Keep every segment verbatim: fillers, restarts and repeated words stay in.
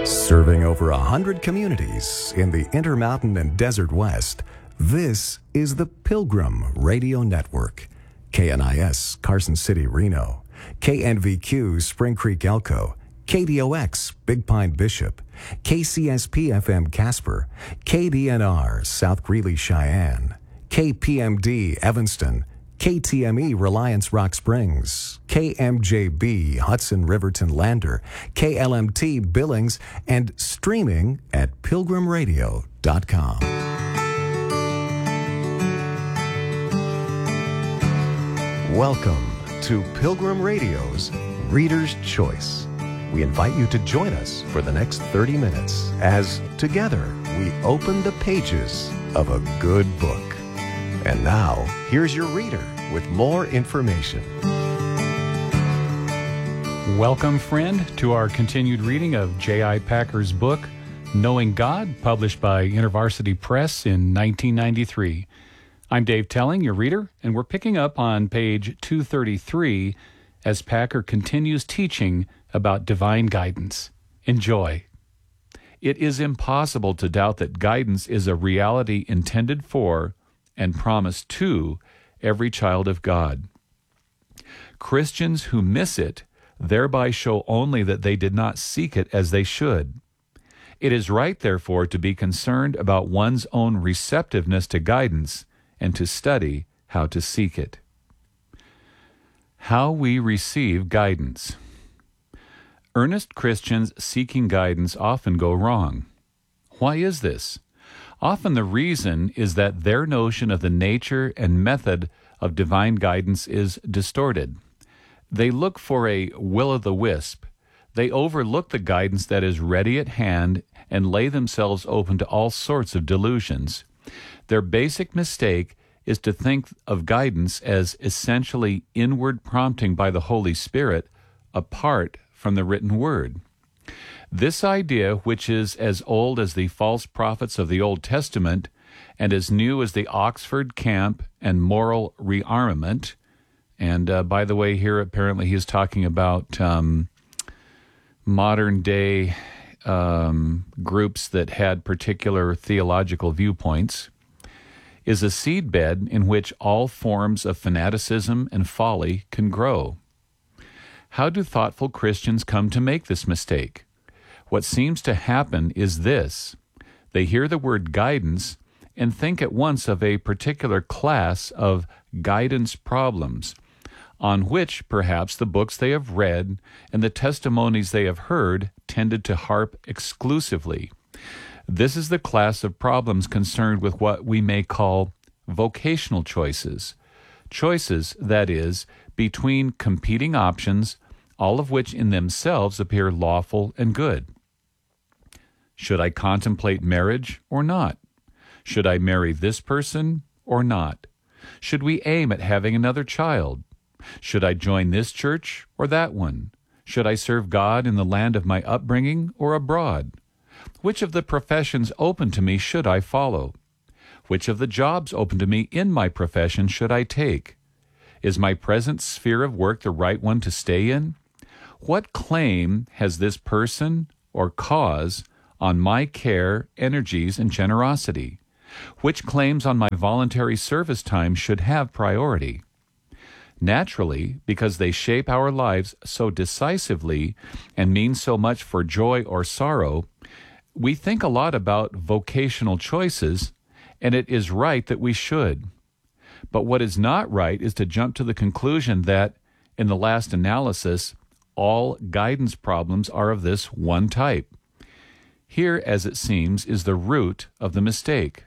Serving over a hundred communities in the Intermountain and Desert West, this is the Pilgrim Radio Network. K N I S, Carson City, Reno. K N V Q, Spring Creek, Elko. K D O X, Big Pine, Bishop. K C S P F M, Casper. K D N R, South Greeley, Cheyenne. K P M D, Evanston. K T M E, Reliance, Rock Springs. K M J B, Hudson, Riverton, Lander. K L M T, Billings, and streaming at pilgrim radio dot com. Welcome to Pilgrim Radio's Reader's Choice. We invite you to join us for the next thirty minutes as together we open the pages of a good book. And now, here's your reader with more information. Welcome, friend, to our continued reading of J I. Packer's book, Knowing God, published by InterVarsity Press in nineteen ninety-three. I'm Dave Telling, your reader, and we're picking up on page two thirty-three as Packer continues teaching about divine guidance. Enjoy. It is impossible to doubt that guidance is a reality intended for and promised to every child of God. Christians who miss it thereby show only that they did not seek it as they should. It is right, therefore, to be concerned about one's own receptiveness to guidance and to study how to seek it. How we receive guidance. Earnest Christians seeking guidance often go wrong. Why is this? Often the reason is that their notion of the nature and method of divine guidance is distorted. They look for a will-o'-the-wisp. They overlook the guidance that is ready at hand and lay themselves open to all sorts of delusions. Their basic mistake is to think of guidance as essentially inward prompting by the Holy Spirit apart from the written word. This idea, which is as old as the false prophets of the Old Testament and as new as the Oxford camp and moral rearmament, and uh, by the way, here apparently he is talking about um, modern-day um, groups that had particular theological viewpoints, is a seedbed in which all forms of fanaticism and folly can grow. How do thoughtful Christians come to make this mistake? What seems to happen is this. They hear the word guidance and think at once of a particular class of guidance problems, on which perhaps the books they have read and the testimonies they have heard tended to harp exclusively. This is the class of problems concerned with what we may call vocational choices. Choices, that is, between competing options, all of which in themselves appear lawful and good. Should I contemplate marriage or not? Should I marry this person or not? Should we aim at having another child? Should I join this church or that one? Should I serve God in the land of my upbringing or abroad? Which of the professions open to me should I follow? Which of the jobs open to me in my profession should I take? Is my present sphere of work the right one to stay in? What claim has this person or cause on my care, energies, and generosity? Which claims on my voluntary service time should have priority? Naturally, because they shape our lives so decisively and mean so much for joy or sorrow, we think a lot about vocational choices, and it is right that we should. But what is not right is to jump to the conclusion that, in the last analysis, all guidance problems are of this one type. Here, as it seems, is the root of the mistake.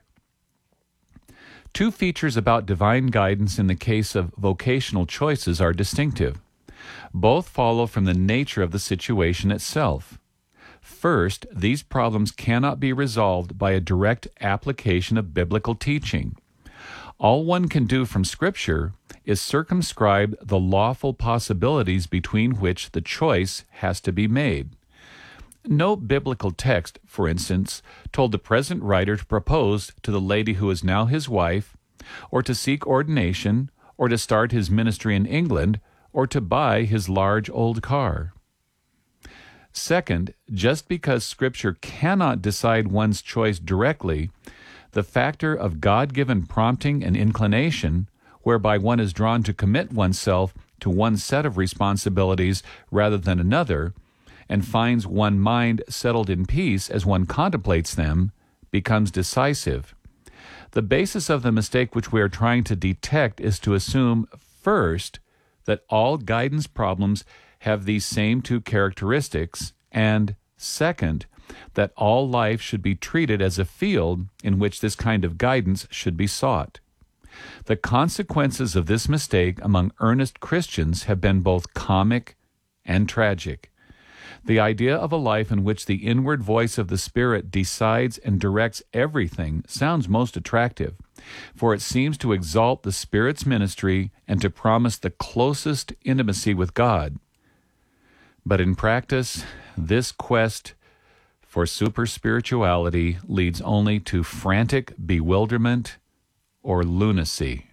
Two features about divine guidance in the case of vocational choices are distinctive. Both follow from the nature of the situation itself. First, these problems cannot be resolved by a direct application of biblical teaching. All one can do from Scripture is circumscribe the lawful possibilities between which the choice has to be made. No biblical text, for instance, told the present writer to propose to the lady who is now his wife, or to seek ordination, or to start his ministry in England, or to buy his large old car. Second, just because Scripture cannot decide one's choice directly, the factor of God-given prompting and inclination, whereby one is drawn to commit oneself to one set of responsibilities rather than another, and finds one mind settled in peace as one contemplates them, becomes decisive. The basis of the mistake which we are trying to detect is to assume, first, that all guidance problems have these same two characteristics, and, second, that all life should be treated as a field in which this kind of guidance should be sought. The consequences of this mistake among earnest Christians have been both comic and tragic. The idea of a life in which the inward voice of the Spirit decides and directs everything sounds most attractive, for it seems to exalt the Spirit's ministry and to promise the closest intimacy with God. But in practice, this quest for super-spirituality leads only to frantic bewilderment or lunacy.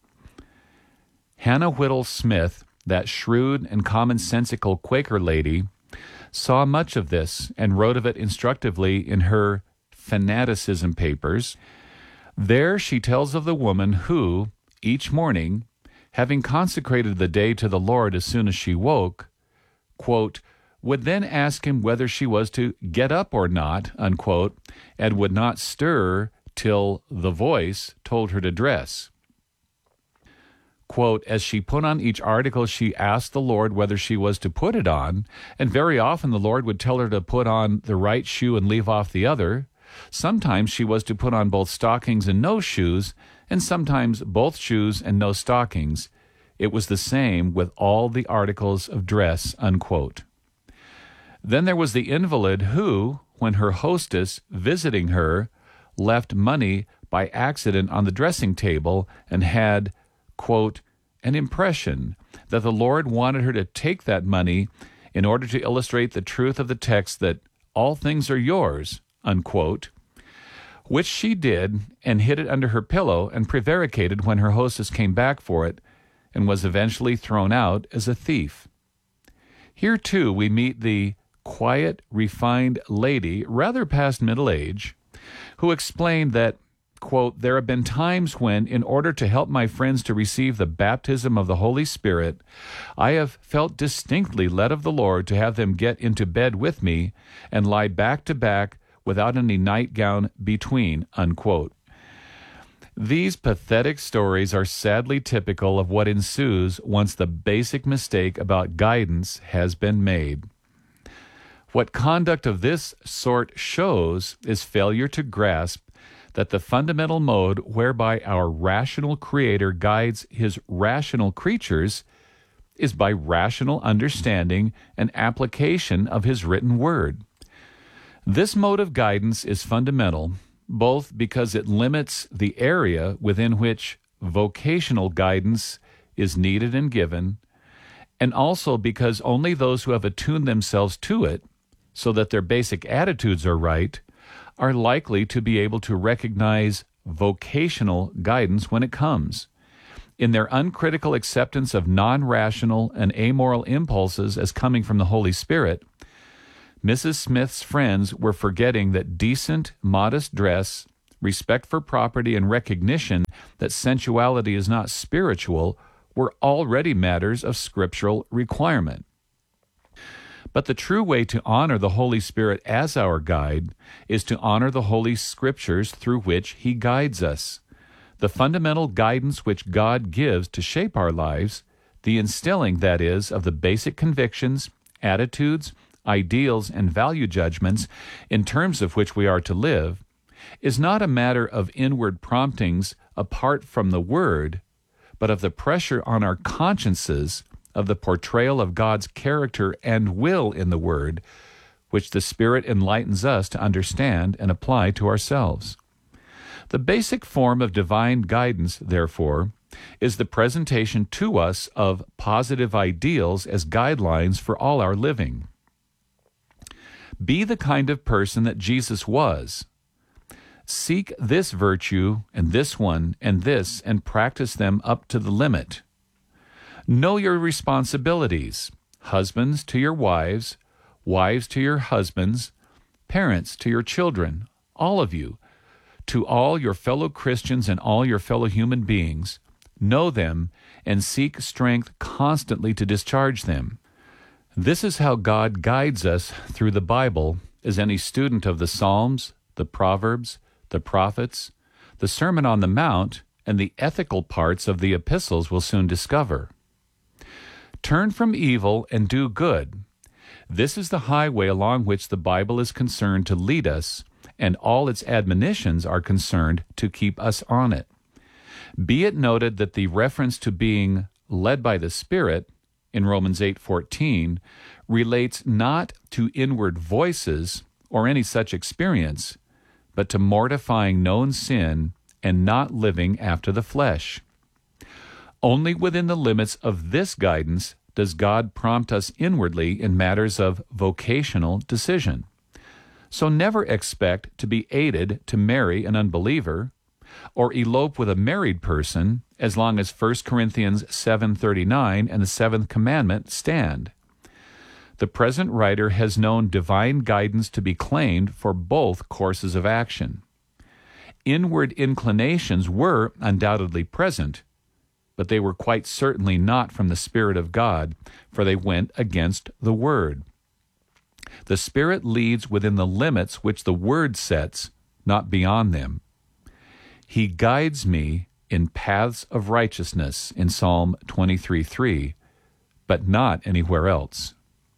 Hannah Whittle Smith, that shrewd and commonsensical Quaker lady, saw much of this and wrote of it instructively in her Fanaticism papers. There she tells of the woman who, each morning, having consecrated the day to the Lord as soon as she woke, quote, would then ask him whether she was to get up or not, unquote, and would not stir till the voice told her to dress. Quote, as she put on each article, she asked the Lord whether she was to put it on, and very often the Lord would tell her to put on the right shoe and leave off the other. Sometimes she was to put on both stockings and no shoes, and sometimes both shoes and no stockings. It was the same with all the articles of dress, unquote. Then there was the invalid who, when her hostess, visiting her, left money by accident on the dressing table and had, quote, an impression that the Lord wanted her to take that money in order to illustrate the truth of the text that all things are yours, unquote, which she did and hid it under her pillow and prevaricated when her hostess came back for it and was eventually thrown out as a thief. Here, too, we meet the quiet, refined lady, rather past middle age, who explained that, quote, there have been times when, in order to help my friends to receive the baptism of the Holy Spirit, I have felt distinctly led of the Lord to have them get into bed with me and lie back to back without any nightgown between, unquote. These pathetic stories are sadly typical of what ensues once the basic mistake about guidance has been made. What conduct of this sort shows is failure to grasp that the fundamental mode whereby our rational Creator guides his rational creatures is by rational understanding and application of his written word. This mode of guidance is fundamental, both because it limits the area within which vocational guidance is needed and given, and also because only those who have attuned themselves to it, so that their basic attitudes are right, are likely to be able to recognize vocational guidance when it comes. In their uncritical acceptance of non-rational and amoral impulses as coming from the Holy Spirit, Missus Smith's friends were forgetting that decent, modest dress, respect for property, and recognition that sensuality is not spiritual were already matters of scriptural requirement. But the true way to honor the Holy Spirit as our guide is to honor the Holy Scriptures through which He guides us. The fundamental guidance which God gives to shape our lives, the instilling, that is, of the basic convictions, attitudes, ideals, and value judgments in terms of which we are to live, is not a matter of inward promptings apart from the Word, but of the pressure on our consciences of the portrayal of God's character and will in the Word, which the Spirit enlightens us to understand and apply to ourselves. The basic form of divine guidance, therefore, is the presentation to us of positive ideals as guidelines for all our living. Be the kind of person that Jesus was. Seek this virtue and this one and this and practice them up to the limit. Know your responsibilities. Husbands to your wives, wives to your husbands, parents to your children, all of you, to all your fellow Christians and all your fellow human beings, know them and seek strength constantly to discharge them. This is how God guides us through the Bible, as any student of the Psalms, the Proverbs, the prophets, the Sermon on the Mount, and the ethical parts of the epistles will soon discover. Turn from evil and do good. This is the highway along which the Bible is concerned to lead us, and all its admonitions are concerned to keep us on it. Be it noted that the reference to being led by the Spirit in Romans eight fourteen relates not to inward voices or any such experience, but to mortifying known sin and not living after the flesh. Only within the limits of this guidance does God prompt us inwardly in matters of vocational decision. So never expect to be aided to marry an unbeliever or elope with a married person as long as First Corinthians seven thirty-nine and the seventh commandment stand. The present writer has known divine guidance to be claimed for both courses of action. Inward inclinations were undoubtedly present, but they were quite certainly not from the Spirit of God, for they went against the Word. The Spirit leads within the limits which the Word sets, not beyond them. He guides me in paths of righteousness in Psalm twenty-three three, but not anywhere else.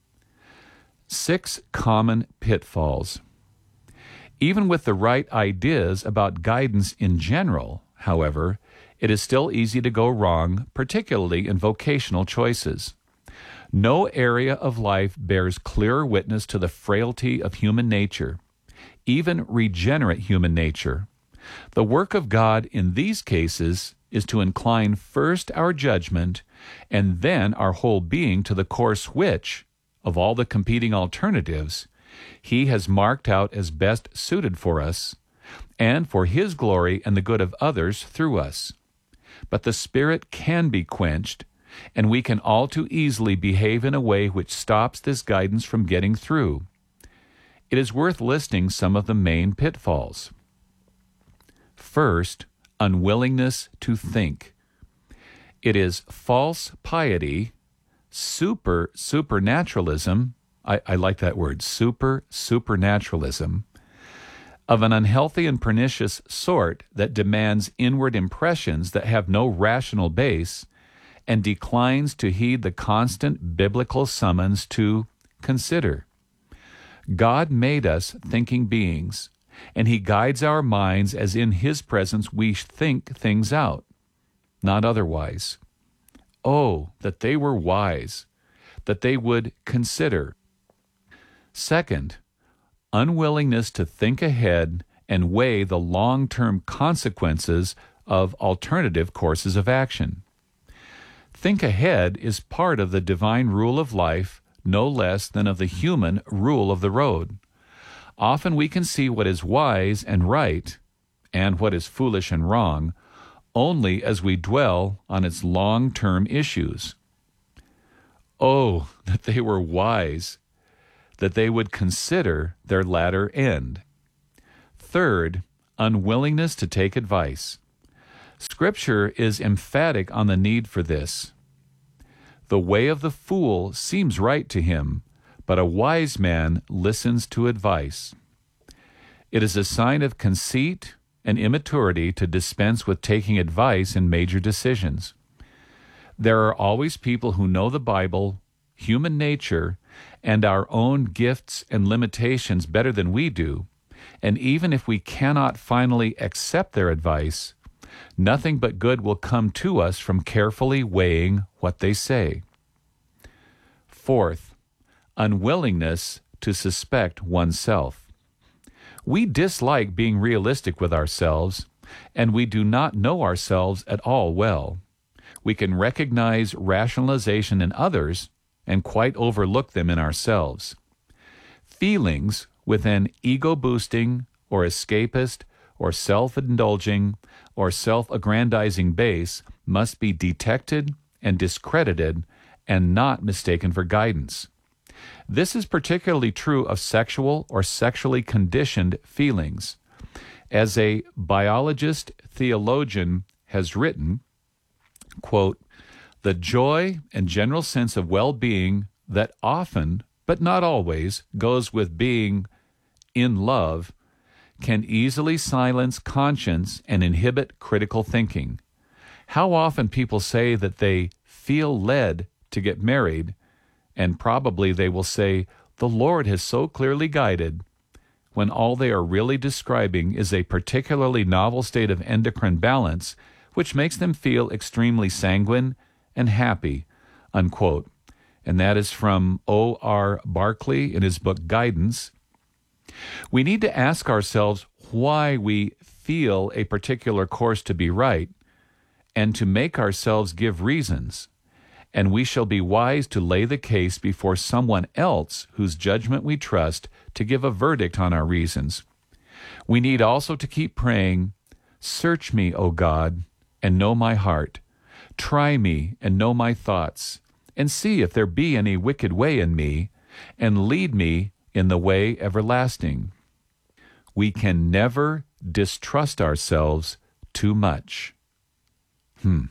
Six common pitfalls. Even with the right ideas about guidance in general, however, it is still easy to go wrong, particularly in vocational choices. No area of life bears clearer witness to the frailty of human nature, even regenerate human nature. The work of God in these cases is to incline first our judgment and then our whole being to the course which, of all the competing alternatives, He has marked out as best suited for us and for His glory and the good of others through us. But the Spirit can be quenched, and we can all too easily behave in a way which stops this guidance from getting through. It is worth listing some of the main pitfalls. First, unwillingness to think. It is false piety, super supernaturalism, I, I like that word, super supernaturalism, of an unhealthy and pernicious sort that demands inward impressions that have no rational base and declines to heed the constant biblical summons to consider. God made us thinking beings, and He guides our minds as in His presence we think things out, not otherwise. Oh, that they were wise, that they would consider. Second, unwillingness to think ahead and weigh the long-term consequences of alternative courses of action. Think ahead is part of the divine rule of life, no less than of the human rule of the road. Often we can see what is wise and right, and what is foolish and wrong, only as we dwell on its long-term issues. Oh, that they were wise, that they would consider their latter end. Third, unwillingness to take advice. Scripture is emphatic on the need for this. The way of the fool seems right to him, but a wise man listens to advice. It is a sign of conceit and immaturity to dispense with taking advice in major decisions. There are always people who know the Bible, human nature, and our own gifts and limitations better than we do, and even if we cannot finally accept their advice, nothing but good will come to us from carefully weighing what they say. Fourth, unwillingness to suspect oneself. We dislike being realistic with ourselves, and we do not know ourselves at all well. We can recognize rationalization in others and quite overlook them in ourselves. Feelings with an ego-boosting or escapist or self-indulging or self-aggrandizing base must be detected and discredited and not mistaken for guidance. This is particularly true of sexual or sexually conditioned feelings. As a biologist theologian has written, quote, "The joy and general sense of well-being that often, but not always, goes with being in love can easily silence conscience and inhibit critical thinking. How often people say that they feel led to get married, and probably they will say, 'The Lord has so clearly guided,' when all they are really describing is a particularly novel state of endocrine balance, which makes them feel extremely sanguine and happy," unquote. And that is from O R Barkley in his book Guidance. We need to ask ourselves why we feel a particular course to be right, and to make ourselves give reasons, and we shall be wise to lay the case before someone else whose judgment we trust to give a verdict on our reasons. We need also to keep praying, "Search me, O God, and know my heart. Try me and know my thoughts, and see if there be any wicked way in me, and lead me in the way everlasting." We can never distrust ourselves too much. Hmm.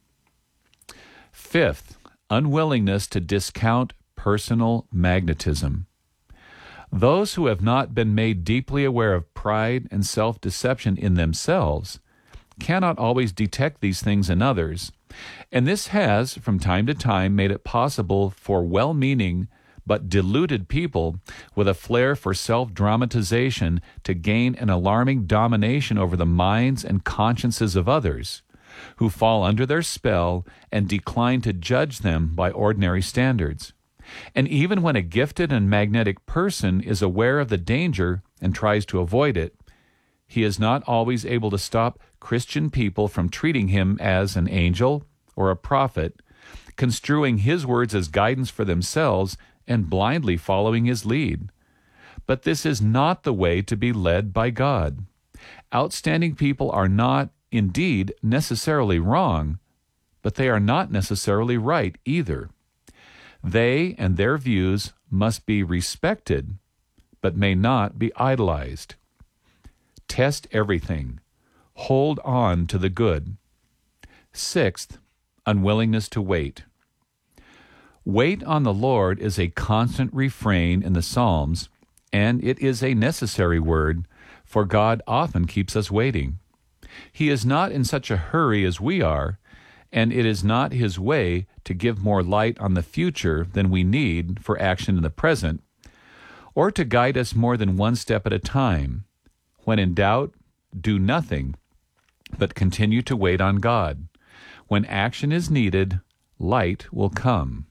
Fifth, unwillingness to discount personal magnetism. Those who have not been made deeply aware of pride and self-deception in themselves cannot always detect these things in others, and this has, from time to time, made it possible for well-meaning but deluded people with a flair for self-dramatization to gain an alarming domination over the minds and consciences of others, who fall under their spell and decline to judge them by ordinary standards. And even when a gifted and magnetic person is aware of the danger and tries to avoid it, he is not always able to stop Christian people from treating him as an angel or a prophet, construing his words as guidance for themselves and blindly following his lead. But this is not the way to be led by God. Outstanding people are not, indeed, necessarily wrong, but they are not necessarily right either. They and their views must be respected, but may not be idolized. Test everything. Hold on to the good. Sixth, unwillingness to wait. Wait on the Lord is a constant refrain in the Psalms, and it is a necessary word, for God often keeps us waiting. He is not in such a hurry as we are, and it is not His way to give more light on the future than we need for action in the present, or to guide us more than one step at a time. When in doubt, do nothing, but continue to wait on God. When action is needed, light will come.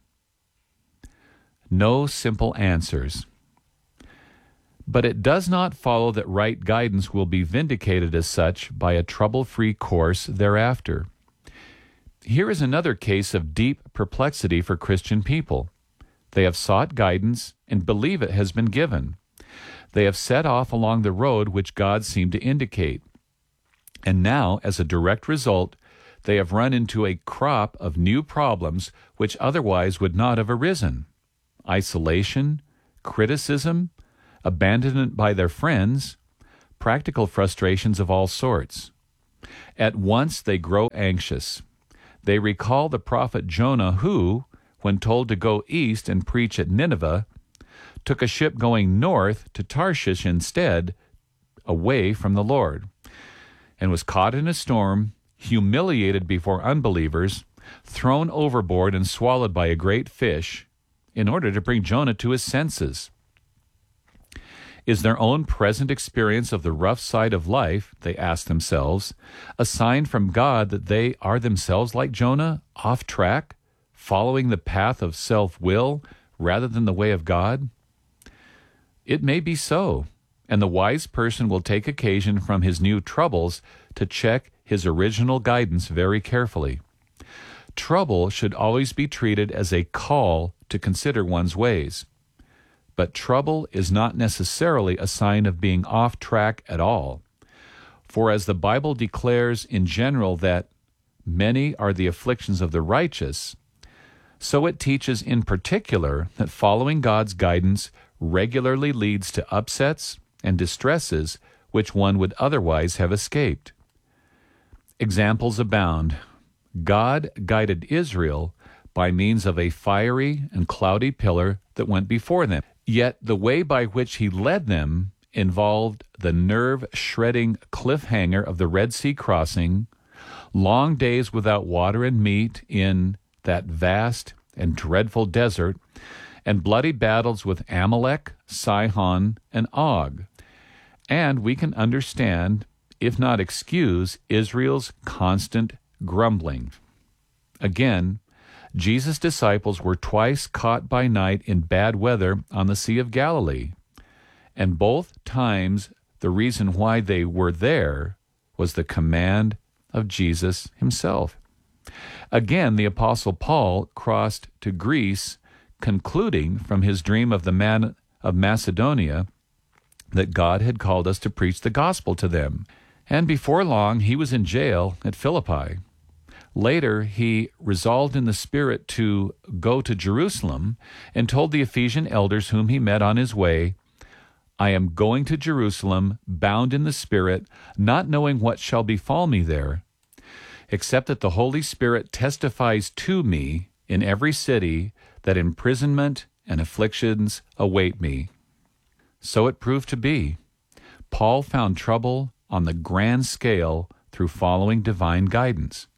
No simple answers. But it does not follow that right guidance will be vindicated as such by a trouble-free course thereafter. Here is another case of deep perplexity for Christian people. They have sought guidance and believe it has been given. They have set off along the road which God seemed to indicate. And now, as a direct result, they have run into a crop of new problems which otherwise would not have arisen. Isolation, criticism, abandonment by their friends, practical frustrations of all sorts. At once they grow anxious. They recall the prophet Jonah who, when told to go east and preach at Nineveh, took a ship going north to Tarshish instead, away from the Lord, and was caught in a storm, humiliated before unbelievers, thrown overboard and swallowed by a great fish, in order to bring Jonah to his senses. Is their own present experience of the rough side of life, they ask themselves, a sign from God that they are themselves like Jonah, off track, following the path of self-will rather than the way of God? It may be so, and the wise person will take occasion from his new troubles to check his original guidance very carefully. Trouble should always be treated as a call to consider one's ways. But trouble is not necessarily a sign of being off track at all. For as the Bible declares in general that many are the afflictions of the righteous, So it teaches in particular that following God's guidance regularly leads to upsets and distresses which one would otherwise have escaped. Examples abound. God guided Israel by means of a fiery and cloudy pillar that went before them. Yet the way by which he led them involved the nerve-shredding cliffhanger of the Red Sea crossing, long days without water and meat in that vast and dreadful desert, and bloody battles with Amalek, Sihon, and Og. And we can understand, if not excuse, Israel's constant grumbling. Again, Jesus' disciples were twice caught by night in bad weather on the Sea of Galilee, and both times the reason why they were there was the command of Jesus himself. Again, the Apostle Paul crossed to Greece, concluding from his dream of the man of Macedonia that God had called us to preach the gospel to them. And before long, he was in jail at Philippi. Later, he resolved in the Spirit to go to Jerusalem and told the Ephesian elders whom he met on his way, I am going to Jerusalem, bound in the Spirit, not knowing what shall befall me there, except that the Holy Spirit testifies to me in every city that imprisonment and afflictions await me. So it proved to be. Paul found trouble on the grand scale through following divine guidance.